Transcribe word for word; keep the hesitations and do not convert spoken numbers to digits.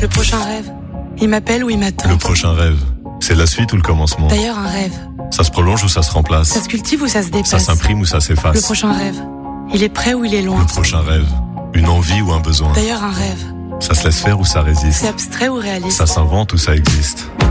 Le prochain rêve, il m'appelle ou il m'attend. Le prochain rêve, c'est la suite ou le commencement? D'ailleurs, un rêve, ça se prolonge ou ça se remplace? ça se cultive ou ça se dépasse? Ça s'imprime ou ça s'efface? Le prochain rêve, il est près ou il est loin? Le prochain rêve, une envie ou un besoin? D'ailleurs, un rêve, ça se laisse faire ou ça résiste? c'est abstrait ou réaliste? Ça s'invente ou ça existe?